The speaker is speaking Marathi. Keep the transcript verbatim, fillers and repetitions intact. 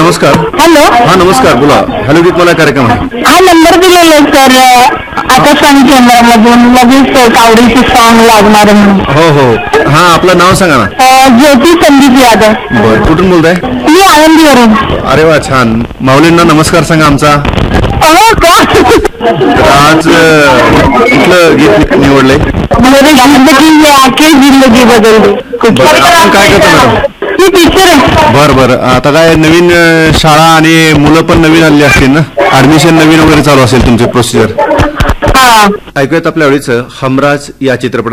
नमस्कार. हॅलो. हा नमस्कार, बोला. हॅलो गीत मला कार्यक्रम आहे. हा नंबर दिलेला सर आकाशवाणी केंद्रामधून लगेच कावडीची सॉंग लागणार म्हणून. हो हो. हा आपलं नाव सांगा ना. ज्योती संदीप यादव. बरं, कुठून बोलताय? मी आनंदीवरून. अरे वा, छान. माऊलींना नमस्कार सांगा आमचा. हो का? तर आज कुठलं गीत निवडलंय? मेरी जिंदगी में आके जिंदगी बदलली. बरं, आपण काय करतो मॅडम? मी टीचर आहे. बरं बरं. आता काय नवीन अ, शाळा आणि मुलं पण नवीन आली असतील ना, ऍडमिशन नवीन वगैरे चालू असेल तुमचे प्रोसिजर. हा. ऐकूयात आपल्या आवडीचं हमराज या चित्रपट